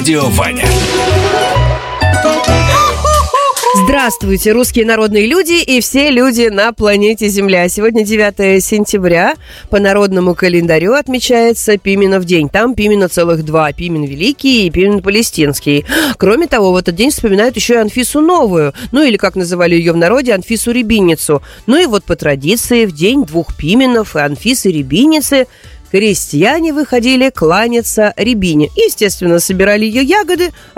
Дядя Ваня. Здравствуйте, русские народные люди и все люди на планете Земля. Сегодня 9 сентября. По народному календарю отмечается Пименов день. Там Пимена целых два. Пимен Великий и Пимен Палестинский. Кроме того, в этот день вспоминают еще и Анфису Новую. Ну или, как называли ее в народе, Анфису Рябиницу. Ну и вот по традиции в день двух Пименов и Анфисы Рябиницы крестьяне выходили кланяться рябине. Естественно, собирали ее ягоды,